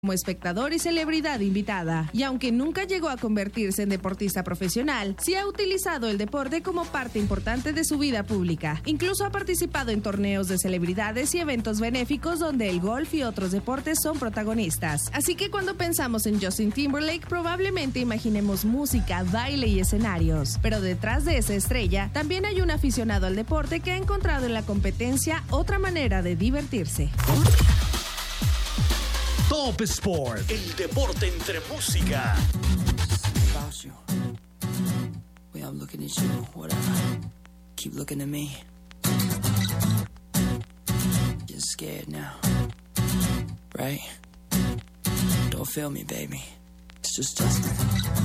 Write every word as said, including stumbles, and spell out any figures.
como espectador y celebridad invitada. Y aunque nunca llegó a convertirse en deportista profesional, sí ha utilizado el deporte como parte importante de su vida pública. Incluso ha participado en torneos de celebridades y eventos benéficos donde el golf y otros deportes son protagonistas. Así que cuando pensamos en Justin Timberlake, probablemente imaginemos música, baile y escenarios. Pero detrás de esa estrella, también hay un aficionado al deporte que ha encontrado en la competencia otra manera de divertirse. Top Sport, el deporte entre música. About you. Way I'm looking at you, whatever. Keep looking at me. You're scared now, right? Don't feel me, baby. It's just Justin.